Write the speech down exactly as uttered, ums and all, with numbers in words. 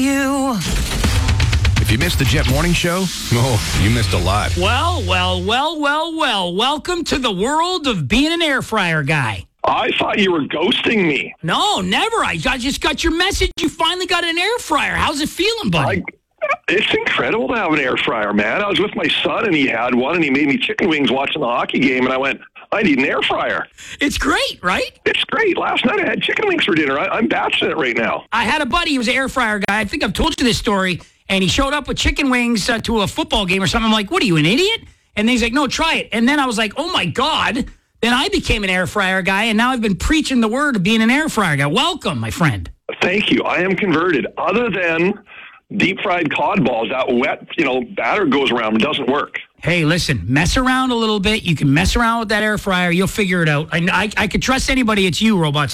You. If you missed the Jet Morning Show, oh, you missed a lot. Well, well, well, well, well. Welcome to the world of being an air fryer guy. I thought you were ghosting me. No, never. I, I just got your message. You finally got an air fryer. How's it feeling, buddy? I, it's incredible to have an air fryer, man. I was with my son, and he had one, and he made me chicken wings watching the hockey game, and I went, I need an air fryer. It's great, right? It's great. Last night I had chicken wings for dinner. I, I'm batching it right now. I had a buddy. He was an air fryer guy. I think I've told you this story. And he showed up with chicken wings uh, to a football game or something. I'm like, what are you, an idiot? And he's like, no, try it. And then I was like, oh, my God. Then I became an air fryer guy, and now I've been preaching the word of being an air fryer guy. Welcome, my friend. Thank you. I am converted. Other than deep-fried cod balls, that wet, you know, batter goes around. It doesn't work. Hey, listen, mess around a little bit. You can mess around with that air fryer. You'll figure it out. I, I, I could trust anybody. It's you, Robots.